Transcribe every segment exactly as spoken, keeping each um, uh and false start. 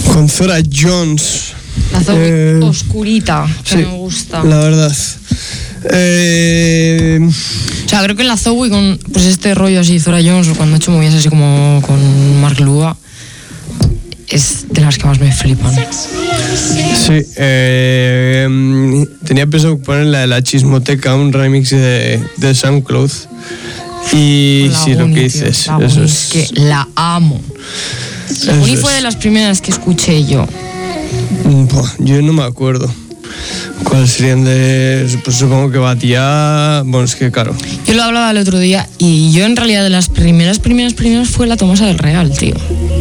Con Zora Jones. La Zoe eh, oscurita, que sí, me gusta. La verdad. Eh... O sea, creo que la Zoe con pues este rollo así, Zora Jones, o cuando he hecho movidas así como con Mark Lua, es de las que más me flipan. Sí, eh, tenía pensado poner la de la Chismoteca, un remix de, de SoundCloud. Y sí, lo que dices, tío, eso es que la amo. La Uni fue de las primeras que escuché yo. Buah, yo no me acuerdo cuáles serían de... Pues supongo que Batía... Bueno, es que claro. Yo lo hablaba el otro día y yo en realidad de las primeras, primeras, primeras fue la Tomasa del Real, tío.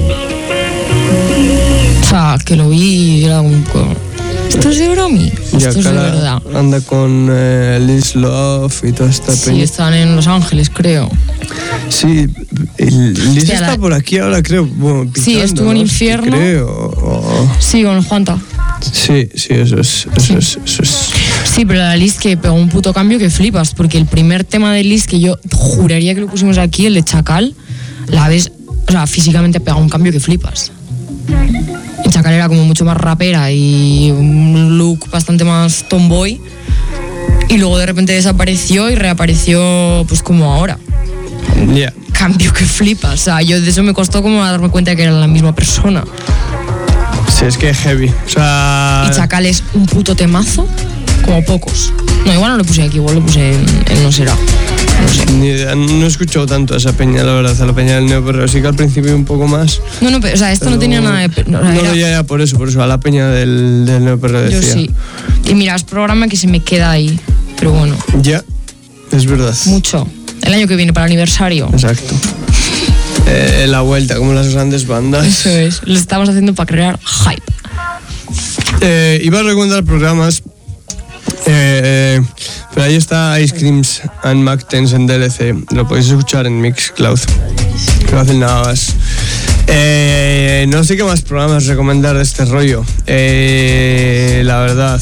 O sea, que lo vi y era un... ¿Esto es de bromi? Esto es de verdad. Anda con eh, Liz Love y toda esta Sí, peña. están en Los Ángeles, creo. Sí, Liz Hostia, está la... por aquí ahora, creo. Bueno, picando, sí, estuvo ¿no? en Infierno. Creo. O... Sí, con Juanta. Sí, sí, eso es, eso sí. es, eso es. Sí, pero la Liz que pegó un puto cambio que flipas, porque el primer tema de Liz que yo juraría que lo pusimos aquí, el de Chacal, la ves, o sea, físicamente pega un cambio que flipas. En Chacal era como mucho más rapera y un look bastante más tomboy, y luego de repente desapareció y reapareció pues como ahora. Yeah. Cambio que flipas, o sea, yo de eso me costó como darme cuenta de que era la misma persona. Sí, es que es heavy, o sea... Y Chacal es un puto temazo, como pocos. No, igual no lo puse aquí, igual lo puse en, en No Será. No sé. Ni idea, no he escuchado tanto a esa peña, la verdad, a la peña del neoperreo. Sí que al principio un poco más. No, no, pero, o sea, esto pero... no tenía nada de... No, no era... ya, ya, por eso, por eso, a la peña del, del neoperreo decía. Yo sí. Y mira, es programa que se me queda ahí, pero bueno. Ya, es verdad. Mucho. El año que viene, para el aniversario. Exacto. Eh, la vuelta, como las grandes bandas. Eso es, lo estamos haciendo para crear hype. Eh, iba a recomendar programas, eh, pero ahí está Ice Creams and Mac Tens en D L C. Lo podéis escuchar en Mixcloud, que no hacen nada más. Eh, no sé qué más programas recomendar de este rollo. Eh, la verdad.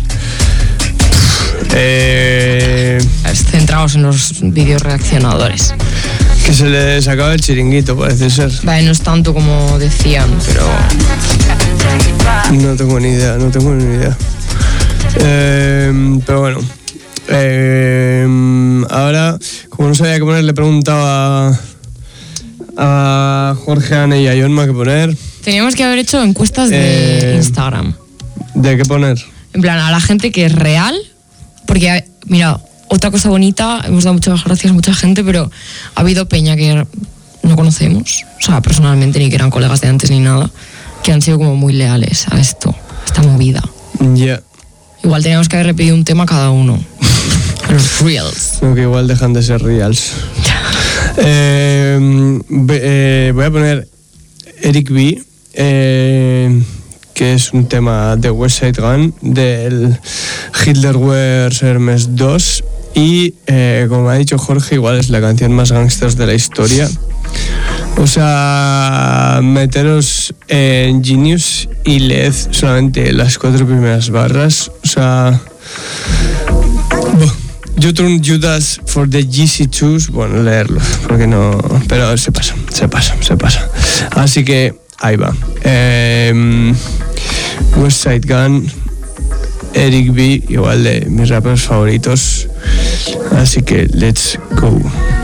Eh, Centrados en los vídeos reaccionadores. Que se les acaba el chiringuito, parece ser. Vale, no es tanto como decían, pero... No tengo ni idea, no tengo ni idea. Eh, pero bueno. Eh, ahora, como no sabía qué poner, le preguntaba a, a Jorge, Ane y a Yonma qué poner. Teníamos que haber hecho encuestas de eh, Instagram. ¿De qué poner? En plan, a la gente que es real, porque, mira... Otra cosa bonita, hemos dado muchas gracias a mucha gente, pero ha habido peña que no conocemos, o sea, personalmente, ni que eran colegas de antes ni nada, que han sido como muy leales a esto, a esta movida. Ya. Yeah. Igual teníamos que haber repetido un tema cada uno. Los reals. No, que igual dejan de ser reals. eh, eh, voy a poner Eric B, eh, que es un tema de West Side Gun, del Hitler Wears Hermes dos. Y eh, como ha dicho Jorge, igual es la canción más gangsters de la historia. O sea, meteros en Genius y leed solamente las cuatro primeras barras. O sea, You Turn Judas for the G C dos. Bueno, leerlo, porque no. Pero se pasa, se pasa, se pasa. Así que ahí va. Eh, West Side Gun, Eric B, igual de mis rappers favoritos. Así que let's go.